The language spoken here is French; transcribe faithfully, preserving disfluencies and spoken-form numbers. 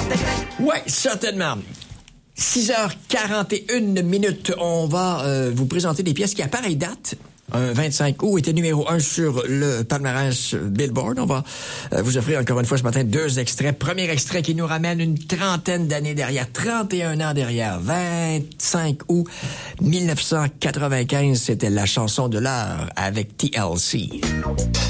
Ouais, certainement. six heures quarante et une minutes, on va euh, vous présenter des pièces qui, à pareille date, un vingt-cinq août, était numéro un sur le palmarès Billboard. On va euh, vous offrir encore une fois ce matin deux extraits. Premier extrait qui nous ramène une trentaine d'années derrière, trente et un ans derrière, vingt-cinq août mille neuf cent quatre-vingt-quinze, c'était la chanson de l'heure avec T L C.